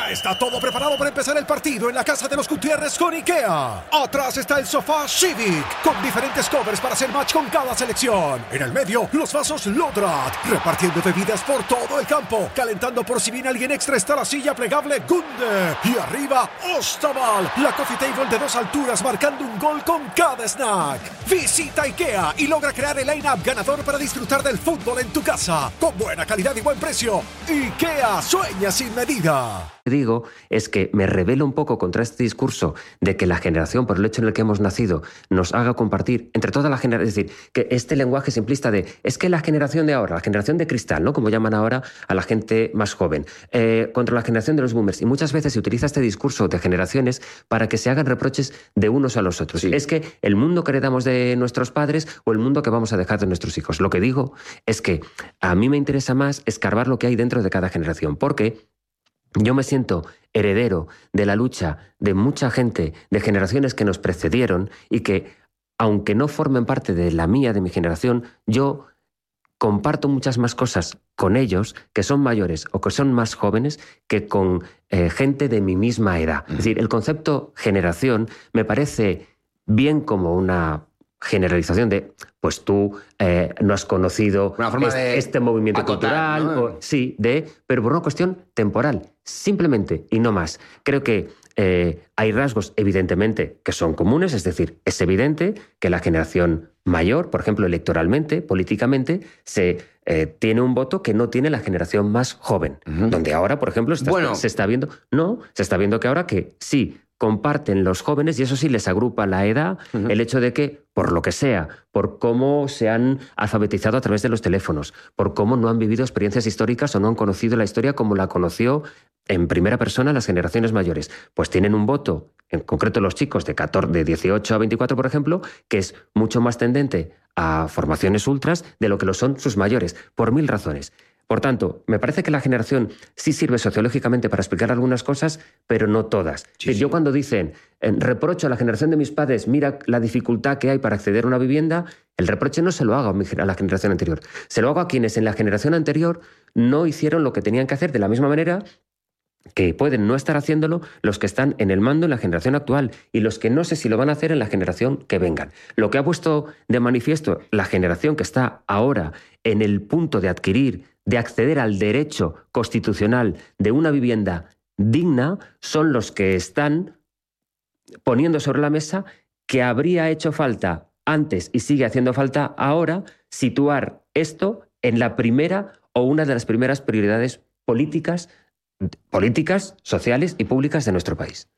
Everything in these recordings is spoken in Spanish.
Ya está todo preparado para empezar el partido en la casa de los Gutiérrez con IKEA. Atrás está el sofá Civic, con diferentes covers para hacer match con cada selección. En el medio, los vasos Lodrat, repartiendo bebidas por todo el campo. Calentando por si viene alguien extra está la silla plegable Gunde. Y arriba, Ostaval, la coffee table de 2 alturas marcando un gol con cada snack. Visita IKEA y logra crear el line-up ganador para disfrutar del fútbol en tu casa. Con buena calidad y buen precio. IKEA sueña sin medida. Digo es que me rebelo un poco contra este discurso de que la generación, por el hecho en el que hemos nacido, nos haga compartir entre toda la generación, es decir, que este lenguaje simplista de es que la generación de ahora, la generación de cristal, ¿no? Como llaman ahora a la gente más joven, contra la generación de los boomers, y muchas veces se utiliza este discurso de generaciones para que se hagan reproches de unos a los otros. Sí. Es que el mundo que heredamos de nuestros padres o el mundo que vamos a dejar de nuestros hijos. Lo que digo es que a mí me interesa más escarbar lo que hay dentro de cada generación, porque yo me siento heredero de la lucha de mucha gente, de generaciones que nos precedieron y que, aunque no formen parte de la mía, de mi generación, yo comparto muchas más cosas con ellos que son mayores o que son más jóvenes que con gente de mi misma edad. Es decir, el concepto generación me parece bien como una generalización de, pues tú no has conocido este movimiento cultural, ¿no? Sí, pero por una cuestión temporal, simplemente, y no más. Creo que hay rasgos, evidentemente, que son comunes, es decir, es evidente que la generación mayor, por ejemplo, electoralmente, políticamente, tiene un voto que no tiene la generación más joven, donde ahora, por ejemplo, se está viendo que ahora que sí, comparten los jóvenes, y eso sí les agrupa la edad, el hecho de que, por lo que sea, por cómo se han alfabetizado a través de los teléfonos, por cómo no han vivido experiencias históricas o no han conocido la historia como la conoció en primera persona las generaciones mayores, pues tienen un voto, en concreto los chicos de 18 a 24, por ejemplo, que es mucho más tendente a formaciones ultras de lo que lo son sus mayores, por 1000 razones. Por tanto, me parece que la generación sí sirve sociológicamente para explicar algunas cosas, pero no todas. Sí. Yo cuando dicen, reprocho a la generación de mis padres, mira la dificultad que hay para acceder a una vivienda, el reproche no se lo hago a la generación anterior. Se lo hago a quienes en la generación anterior no hicieron lo que tenían que hacer de la misma manera que pueden no estar haciéndolo los que están en el mando en la generación actual y los que no sé si lo van a hacer en la generación que vengan. Lo que ha puesto de manifiesto la generación que está ahora en el punto de acceder al derecho constitucional de una vivienda digna, son los que están poniendo sobre la mesa que habría hecho falta antes y sigue haciendo falta ahora situar esto en la primera o una de las primeras prioridades políticas, sociales y públicas de nuestro país.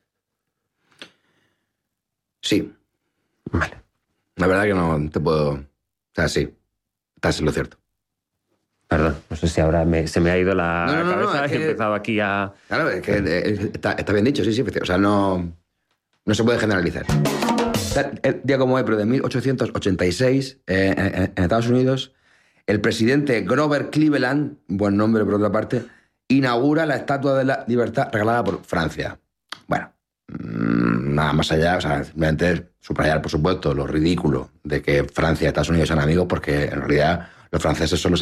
Sí. Vale. La verdad que no te puedo... O sea, sí, estás en lo cierto. Perdón, no sé si ahora se me ha ido la cabeza y he empezado aquí a... Claro, es que está bien dicho, sí. O sea, no se puede generalizar. El día como hoy, pero de 1886, en Estados Unidos, el presidente Grover Cleveland, buen nombre por otra parte, inaugura la Estatua de la Libertad regalada por Francia. Bueno, nada más allá, o sea, simplemente subrayar, por supuesto, lo ridículo de que Francia y Estados Unidos sean amigos, porque en realidad los franceses son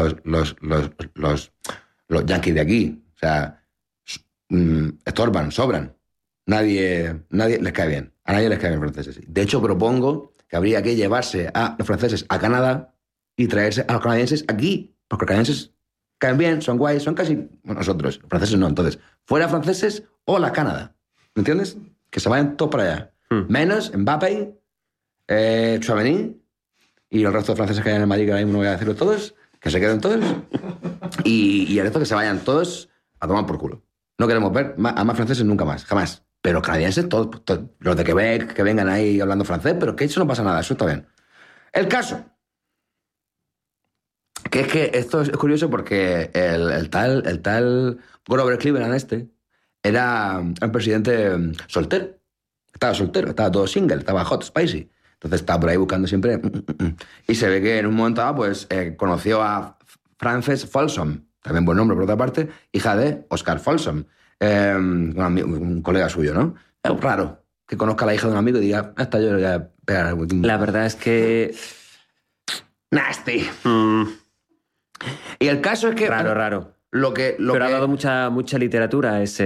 los yanquis de aquí. O sea, estorban, sobran. Nadie les cae bien. A nadie les caen bien los franceses. De hecho, propongo que habría que llevarse a los franceses a Canadá y traerse a los canadienses aquí, porque los canadienses caen bien, son guays, son casi nosotros. Los franceses no. Entonces, fuera franceses o la Canadá. ¿Me entiendes? Que se vayan todos para allá. Menos Mbappé, Tchouaméni y el resto de franceses que hay en el Madrid, que ahora mismo no voy a decirlo todos, que se queden todos. Y el resto que se vayan todos a tomar por culo. No queremos ver a más franceses nunca más, jamás. Pero canadienses, todos, los de Quebec, que vengan ahí hablando francés, pero que eso no pasa nada, eso está bien. El caso, que es que esto es curioso porque el tal Grover Cleveland era un presidente soltero. Estaba soltero, estaba todo single, estaba hot, spicy. Entonces estaba por ahí buscando siempre... Y se ve que en un momento dado, pues, conoció a Frances Folsom, también buen nombre por otra parte, hija de Oscar Folsom, un colega suyo, ¿no? Es raro que conozca a la hija de un amigo y diga, hasta yo le voy a pegar. La verdad es que... Nasty. Y el caso es que... Raro. Pero ha dado mucha literatura ese